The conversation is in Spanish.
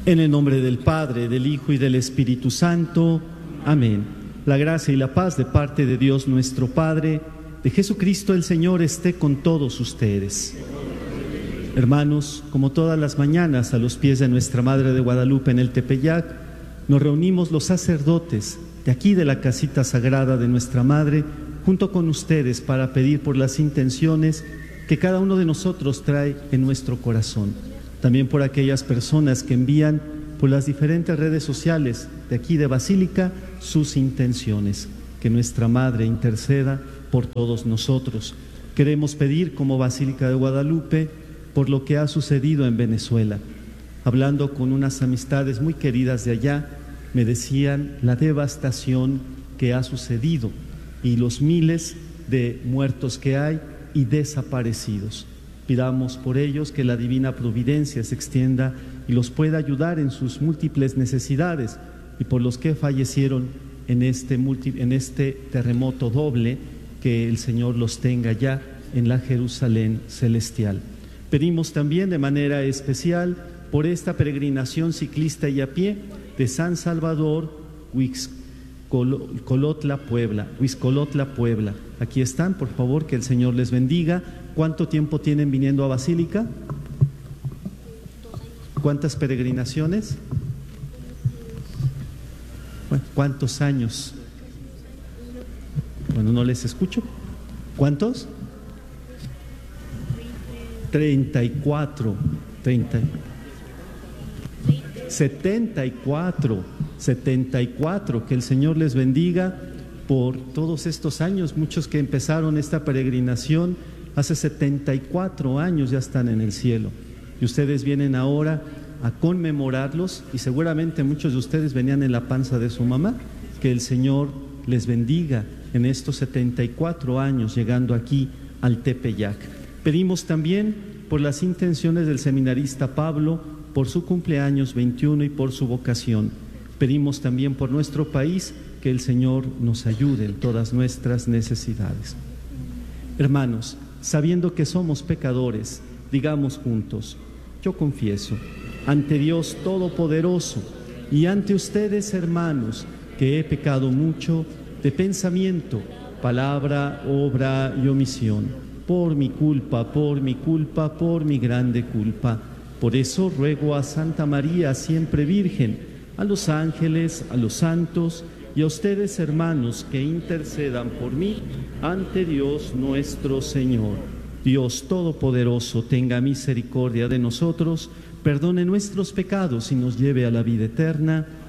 En el nombre del Padre, del Hijo y del Espíritu Santo. Amén. La gracia y la paz de parte de Dios nuestro Padre, de Jesucristo el Señor, esté con todos ustedes. Hermanos, como todas las mañanas a los pies de nuestra Madre de Guadalupe en el Tepeyac, nos reunimos los sacerdotes de aquí de la casita sagrada de nuestra Madre, junto con ustedes para pedir por las intenciones que cada uno de nosotros trae en nuestro corazón. También por aquellas personas que envían por las diferentes redes sociales de aquí de Basílica sus intenciones. Que nuestra Madre interceda por todos nosotros. Queremos pedir como Basílica de Guadalupe por lo que ha sucedido en Venezuela. Hablando con unas amistades muy queridas de allá, me decían la devastación que ha sucedido y los miles de muertos que hay y desaparecidos. Pidamos por ellos que la divina providencia se extienda y los pueda ayudar en sus múltiples necesidades, y por los que fallecieron en este terremoto doble, que el Señor los tenga ya en la Jerusalén celestial. Pedimos también de manera especial por esta peregrinación ciclista y a pie de San Salvador, Huixcolotla, Puebla. Aquí están, por favor, que el Señor les bendiga. ¿Cuánto tiempo tienen viniendo a Basílica? ¿Cuántas peregrinaciones? Bueno, ¿cuántos años? Bueno, no les escucho. ¿Cuántos? 34. 74. Que el Señor les bendiga por todos estos años. Muchos que empezaron esta peregrinación hace 74 años ya están en el cielo. Y ustedes vienen ahora a conmemorarlos, y seguramente muchos de ustedes venían en la panza de su mamá. Que el Señor les bendiga en estos 74 años llegando aquí al Tepeyac. Pedimos también por las intenciones del seminarista Pablo, por su cumpleaños 21 y por su vocación. Pedimos también por nuestro país, que el Señor nos ayude en todas nuestras necesidades. Hermanos, sabiendo que somos pecadores, digamos juntos: yo confieso ante Dios Todopoderoso y ante ustedes, hermanos, que he pecado mucho de pensamiento, palabra, obra y omisión, por mi culpa, por mi grande culpa. Por eso ruego a Santa María, siempre Virgen, a los ángeles, a los santos y a ustedes, hermanos, que intercedan por mí ante Dios nuestro Señor. Dios Todopoderoso tenga misericordia de nosotros, perdone nuestros pecados y nos lleve a la vida eterna.